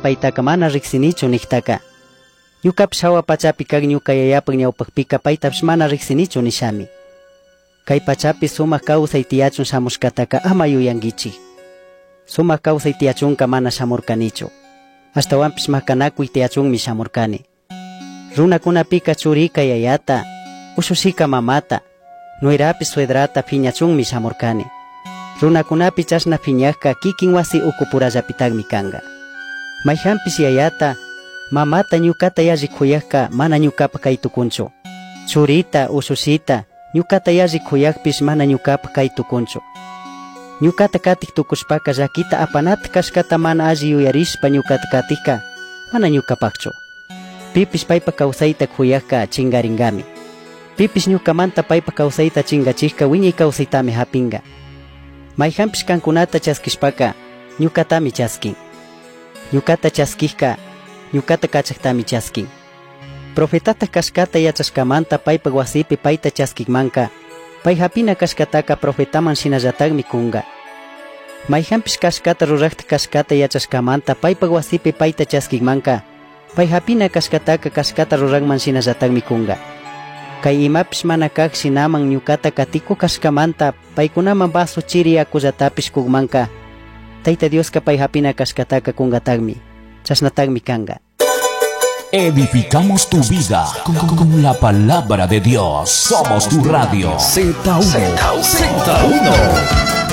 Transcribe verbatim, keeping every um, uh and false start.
paytaka mana riksinichu niktaka. Ñukapish hawa pachapi kaq ñuka yayapak ñawpakpika paytapish mana riksinichu nishami. Kay pachapi sumaq kawsay tiyachun shamushkataka ama yuyankichik. Sumaq kawsay tiyachunka mana shamurkanichu. Ashtawanpish mahkanakuy tiyachunmi shamurkani. Runakunapika churika yayata, ushushika mamata, nuirapi suedrata phiñachunmi shamurkani. Runakunapi chashna phiñaqka kikin wasi ukupurallapitaqmi kanga. Mayhanpish yayata, mamata ñukata yarrikhuyaqka mana ñukapa kaytukunchu. Churita, ushushita, ñukata yarrikhuyaqpish mana ñukapa kaytukunchu. Ñukata katik tukushpaka rakita apanata kashkata mana alli yuyarishpa ñukata katika mana ñukapakchu. Pipish paypa kawsayta khuyaqka chingaringami. Pipish ñukamanta paypa kawsayta chingachikka wiñay kawsaytami hapinga. Mayhanpish kankunata chaskishpaka ñukatami chaskin. Ñukata chaskijka ñukata kachaqtami chaskin. Profetata kashkata yachashkamanta paypa wasipi payta chaskikmanka pay hapina kashkataka profetaman shinallatakmi kunga. Mayhanpish kashkata ruraqta kashkata yachashkamanta paypa wasipi payta chaskikmanka pay hapina kashkataka kashkata ruraqman shinallatakmi kunga. Kay imapish mana kaq shinaman ñukata katiku kashkamanta paykunaman vaso chiri yakullatapish kugmanka Tayta Dioska pay hapina kashkataka kungatagmi chashnatagmi kanga. Edificamos tu vida con, con, con la palabra de Dios. Somos tu radio Z uno. Z uno.